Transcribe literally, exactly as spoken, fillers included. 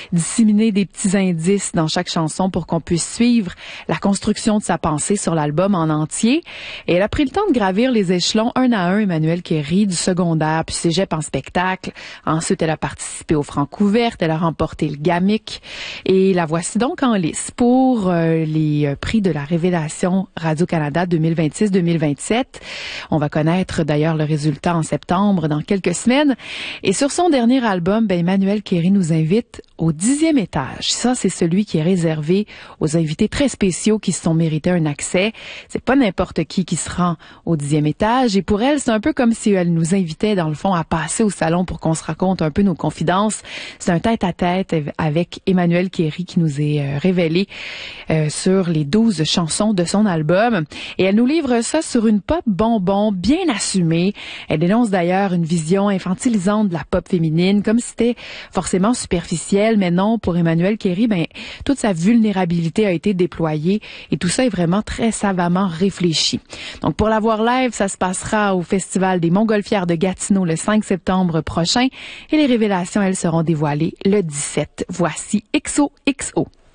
disséminer des petits indices dans chaque chanson pour qu'on puisse suivre la construction de sa pensée sur l'album en entier. Et elle a pris le temps de gravir les échelons un à un, Emmanuelle Kéry, du secondaire puis cégep en spectacle. Ensuite, elle a participé aux Francouvertes, elle a remporté le GAMIC et la voici donc en lice pour euh, les euh, prix de la Révélation Radio-Canada deux mille vingt-six deux mille vingt-sept. On va connaître d'ailleurs le résultat en septembre, dans quelques semaines. Et sur son dernier album, ben, Emmanuelle Kéry nous invite au dixième étage. Ça, c'est celui qui est réservé aux invités très spéciaux qui se sont mérités un accès. C'est pas n'importe qui qui se rend au dixième étage. Et pour elle, c'est un peu comme si elle nous invitait, dans le fond, à passer au salon pour qu'on se raconte un peu nos confidences. C'est un tête-à-tête avec Emmanuelle Kéry qui nous est euh, révélé euh, sur les douze chansons de son album. Et elle nous livre ça sur une pop bonbon bien assumée. Elle dénonce d'ailleurs une vision infantilisante de la pop féminine, comme si c'était forcément superficiel, mais non, pour Emmanuelle Kéry, ben, toute sa vulnérabilité a été déployée et tout ça est vraiment très savamment réfléchi. Donc, pour la voir live, ça se passera au Festival des Montgolfières de Gatineau le cinq septembre prochain et les révélations, elles seront dévoilées le dix-sept. Voici X O X O.